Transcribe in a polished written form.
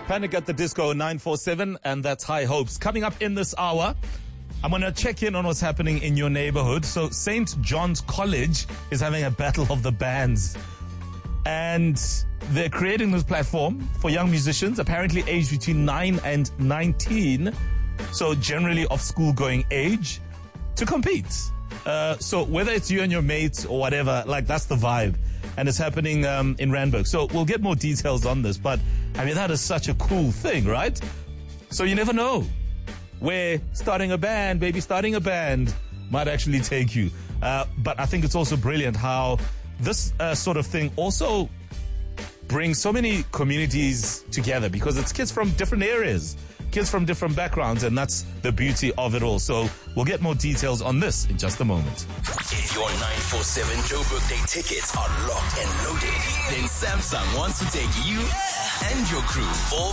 Panic at the Disco 947, and that's High Hopes. Coming up in this hour, I'm going to check in on what's happening in your neighborhood. So St. John's College is having a battle of the bands. And they're creating this platform for young musicians, apparently aged between 9 and 19. So generally of school-going age, to compete. So whether it's you and your mates or whatever, like that's the vibe. And it's happening in Randburg. So we'll get more details on this. But I mean, that is such a cool thing, right? So you never know where starting a band might actually take you. But I think it's also brilliant how this sort of thing also brings so many communities together, because it's kids from different areas, kids from different backgrounds, and that's the beauty of it all. So we'll get more details on this in just a moment. If your 947 Joburg Day tickets are locked and loaded, then Samsung wants to take you and your crew all